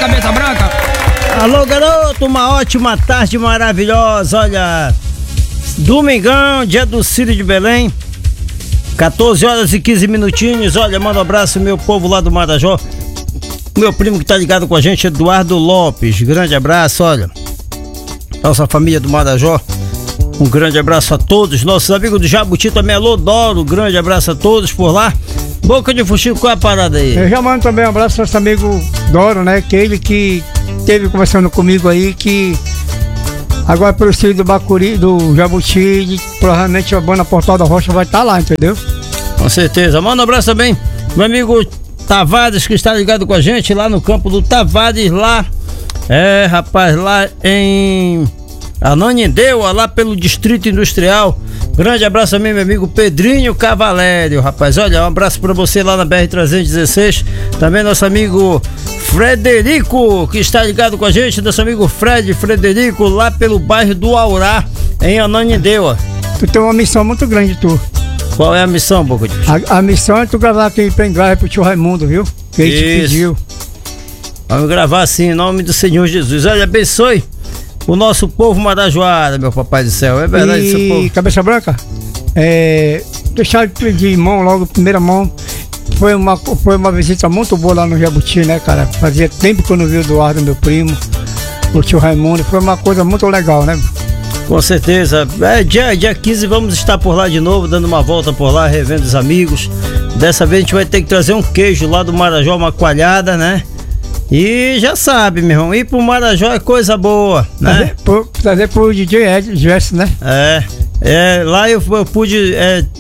cabeça branca. Alô, garoto, uma ótima tarde maravilhosa. Olha, domingão, dia do Círio de Belém, 14 horas e 15 minutinhos. Olha, manda um abraço, meu povo lá do Marajó. Meu primo que tá ligado com a gente, Eduardo Lopes. Grande abraço, olha. Nossa família do Marajó. Um grande abraço a todos. Nossos amigos do Jabuti também, alô, Doro. Grande abraço a todos por lá. Boca de Fuxico, qual é a parada aí? Eu já mando também um abraço ao nosso amigo Doro, né? Que ele que esteve conversando comigo aí, que agora pelo estilo do Bacuri, do Jabuti, provavelmente a banda Portal da Rocha vai estar lá, entendeu? Com certeza. Manda um abraço também, meu amigo Tavares, que está ligado com a gente lá no campo do Tavares, lá. É, rapaz, lá em Ananindeua, lá pelo Distrito Industrial. Grande abraço também, meu amigo Pedrinho Cavalério, rapaz. Olha, um abraço pra você lá na BR-316. Também nosso amigo Frederico, que está ligado com a gente. Nosso amigo Frederico, lá pelo bairro do Aurá, em Ananindeua. Tu tem uma missão muito grande, tu. Qual é a missão, Boca de Fuxico? A missão é tu gravar aquele pendrive pro tio Raimundo, viu? Que ele te pediu. Vamos gravar assim, em nome do Senhor Jesus. Olha, abençoe o nosso povo marajoara, meu papai do céu. É verdade, seu povo. Cabeça branca, deixar de mão logo, primeira mão. Foi uma visita muito boa lá no Jabuti, né, cara? Fazia tempo que eu não vi o Eduardo, meu primo, o tio Raimundo. Foi uma coisa muito legal, né? Com certeza. Dia 15 vamos estar por lá de novo, dando uma volta por lá, revendo os amigos. Dessa vez a gente vai ter que trazer um queijo lá do Marajó, uma coalhada, né? E já sabe, meu irmão, ir pro Marajó é coisa boa, né? Trazer pro DJ Jess, né? Lá eu pude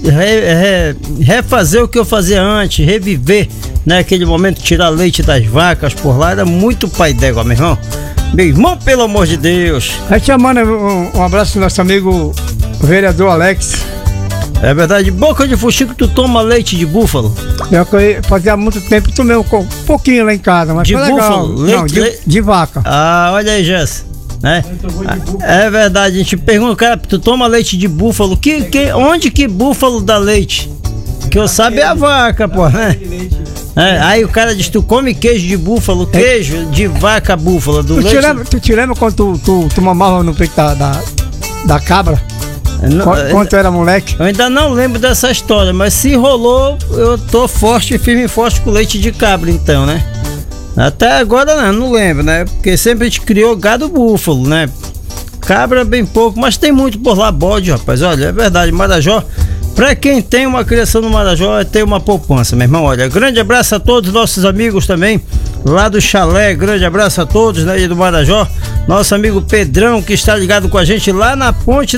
refazer o que eu fazia antes, reviver, né? Aquele momento, tirar leite das vacas por lá, era muito pai d'égua, meu irmão. Meu irmão, pelo amor de Deus. A gente manda um abraço pro nosso amigo vereador Alex. É verdade, Boca de Fuxico, tu toma leite de búfalo? Eu fazia muito tempo, tomei um pouquinho lá em casa, mas de foi búfalo? Legal. Não, de vaca. Ah, olha aí, Jess. Né? É verdade, a gente pergunta, cara, tu toma leite de búfalo? Onde que búfalo dá leite? Que eu sabe é a vaca, pô, né? Aí o cara diz, tu come queijo de búfalo, queijo de vaca búfalo, do leite. Tu te lembra quando tu mamava no peito da cabra? Quando tu era moleque? Eu ainda não lembro dessa história, mas se rolou, eu tô forte, firme e forte com leite de cabra, então, né? Até agora não lembro, né? Porque sempre a gente criou gado búfalo, né? Cabra bem pouco, mas tem muito por lá, bode, rapaz. Olha, é verdade, Marajó, pra quem tem uma criação no Marajó, é ter uma poupança, meu irmão. Olha, grande abraço a todos os nossos amigos também, lá do Chalé, grande abraço a todos, né, do Marajó. Nosso amigo Pedrão, que está ligado com a gente lá na ponte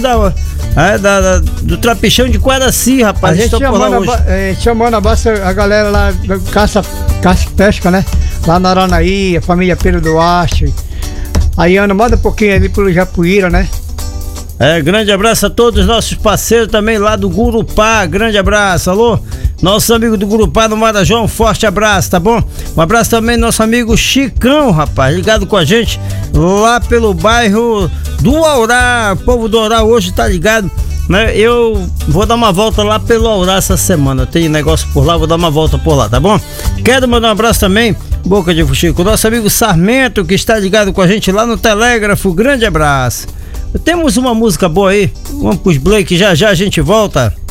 do Trapichão de Quaraci, rapaz. A gente chamando a galera lá do caça e pesca, né? Lá na Aranaí, a família Pedro Duarte. Aí manda um pouquinho ali pelo Japuíra, né? Grande abraço a todos os nossos parceiros também lá do Gurupá, grande abraço, alô? Nosso amigo do Gurupá no Marajó, um forte abraço, tá bom? Um abraço também nosso amigo Chicão, rapaz, ligado com a gente lá pelo bairro do Aurá. O povo do Aurá hoje tá ligado, né? Eu vou dar uma volta lá pelo Aurá essa semana, tem negócio por lá, vou dar uma volta por lá, tá bom? Quero mandar um abraço também, Boca de Fuxico, nosso amigo Sarmento, que está ligado com a gente lá no Telégrafo, grande abraço. Temos uma música boa aí, vamos pros Blake, já a gente volta.